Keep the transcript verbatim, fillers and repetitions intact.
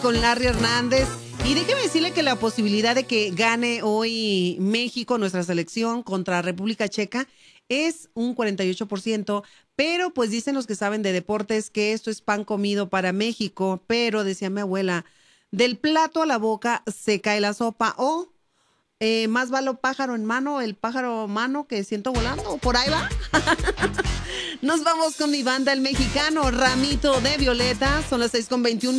con Larry Hernández. Y déjeme decirle que la posibilidad de que gane hoy México, nuestra selección, contra República Checa, es un cuarenta y ocho por ciento, pero pues dicen los que saben de deportes que esto es pan comido para México, pero decía mi abuela, del plato a la boca se cae la sopa, o eh, más vale pájaro en mano, el pájaro mano que siento volando, por ahí va. Nos vamos con mi banda, el mexicano Ramito de Violeta, son las seis con veintiún.